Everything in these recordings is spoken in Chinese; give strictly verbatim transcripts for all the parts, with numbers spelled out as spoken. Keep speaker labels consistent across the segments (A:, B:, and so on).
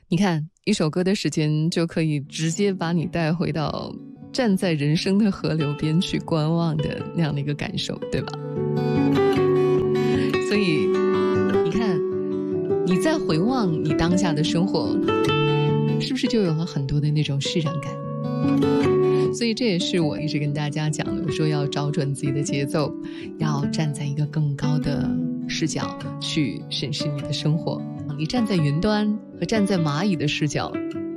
A: 你看，一首歌的时间就可以直接把你带回到站在人生的河流边去观望的那样的一个感受，对吧？所以你看，你在回望你当下的生活，是不是就有了很多的那种释然感？所以这也是我一直跟大家讲的，我说要找准自己的节奏，要站在一个更高的视角去审视你的生活。你站在云端和站在蚂蚁的视角，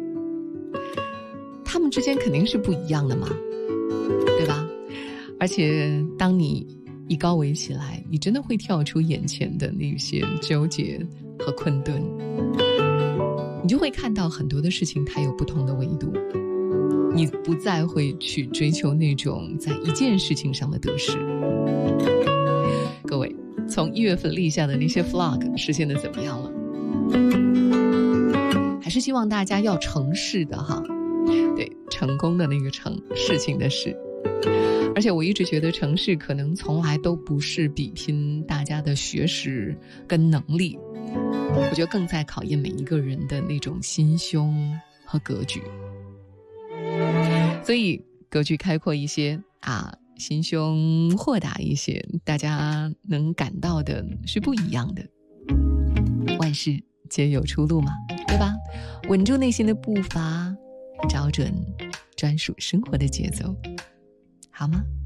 A: 他们之间肯定是不一样的嘛，对吧？而且当你以高为起来，你真的会跳出眼前的那些纠结和困顿，你就会看到很多的事情它有不同的维度，你不再会去追求那种在一件事情上的得失。各位，从一月份立下的那些 flag 实现的怎么样了？还是希望大家要成事的哈，对，成功的那个成，事情的事。而且我一直觉得成事可能从来都不是比拼大家的学识跟能力，我觉得更在考验每一个人的那种心胸和格局。所以格局开阔一些啊，心胸豁达一些，大家能感到的是不一样的。万事皆有出路嘛，对吧？稳住内心的步伐，找准专属生活的节奏，好吗？